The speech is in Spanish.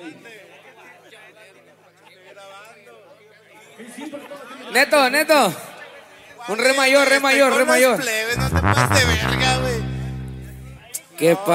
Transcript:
Neto. Un re mayor. Plebes, no te pases de verga, güey. Qué